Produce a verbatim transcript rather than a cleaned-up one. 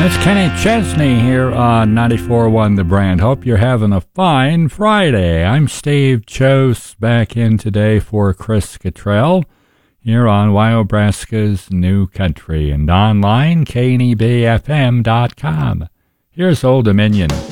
It's Kenny Chesney here on ninety-four point one The Brand. Hope you're having a fine Friday. I'm Steve Chose, back in today for Chris Cottrell here on Wyobraska's New Country and online, K N E B F M dot com. Here's Old Dominion.